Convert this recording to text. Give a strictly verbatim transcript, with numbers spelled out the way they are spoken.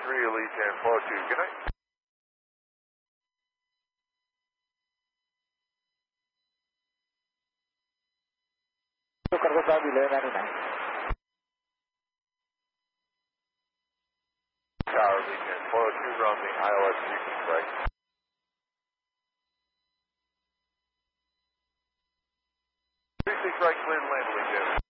three, Elite ten four two. Good night. Cargo Bravo eleven ninety-nine. Tower, Elite ten four oh two, grounding I L S three six right. three six right, clear to land, Elite ten.